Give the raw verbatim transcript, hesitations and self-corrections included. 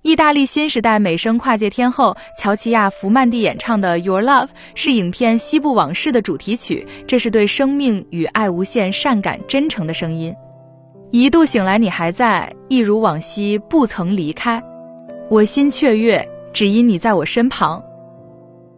意大利新时代美声跨界天后乔齐亚·福曼蒂演唱的《Your Love》是影片《西部往事》的主题曲，这是对生命与爱无限善感真诚的声音。一度醒来你还在，一如往昔不曾离开，我心雀跃，只因你在我身旁。